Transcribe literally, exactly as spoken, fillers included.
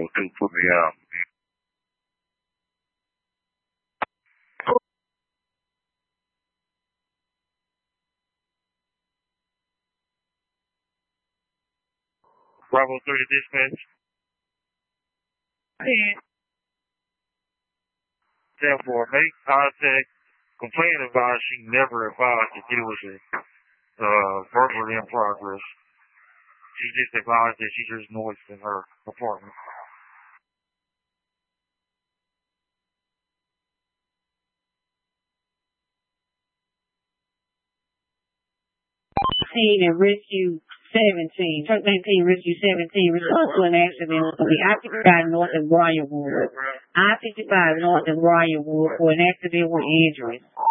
do, put me out. Bravo three to dispatch. Therefore, make contact. Complaint advised she never advised that there was a uh, burglary in progress. She just advised that she hears noise in her apartment. And rescue seventeen, truck nineteen, rescue seventeen, response to an accident on the I fifty-five north of Briarwood. I fifty-five north of Briarwood for an accident with injuries.